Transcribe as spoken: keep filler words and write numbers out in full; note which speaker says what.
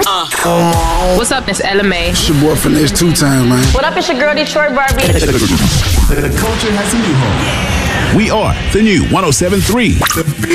Speaker 1: Uh. What's up, it's Ella May.
Speaker 2: It's your boy Finesse two times, man.
Speaker 3: What up, it's your girl Detroit Barbie.
Speaker 4: The culture has a new home. We are the new one oh seven point three.